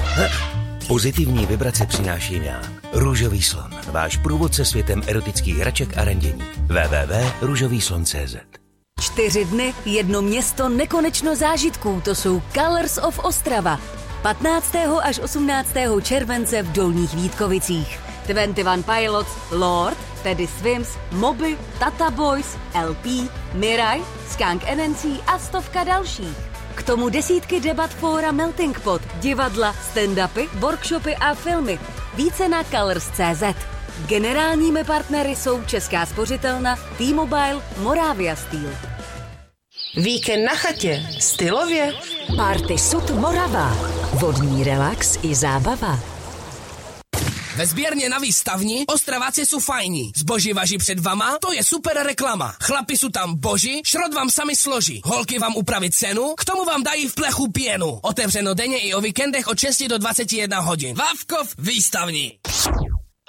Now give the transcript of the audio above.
Pozitivní vibrace přináším já. Růžový slon, váš průvodce světem erotických hraček a randění. www.ružovýslon.cz 4 dny, 1 město, nekonečno zážitků. To jsou Colors of Ostrava. 15. až 18. července v Dolních Vítkovicích. 21 Pilots, Lord, Teddy Swims, Moby, Tata Boys, LP, Mirai, Skunk NNC a stovka dalších. K tomu desítky debat fóra Melting Pot, divadla, stand-upy, workshopy a filmy. Více na Colors.cz. Generálními partnery jsou Česká spořitelna, T-Mobile, Moravia Steel. Víkend na chatě, stylově. Party Sud Morava. Vodní relax i zábava. Ve sběrně na výstavni Ostraváci jsou fajní. Zboží važí před vama, to je super reklama. Chlapi jsou tam boží, šrot vám sami složí. Holky vám upraví cenu, k tomu vám dají v plechu pěnu. Otevřeno denně i o víkendech od 6 do 21 hodin. Vávkov výstavní.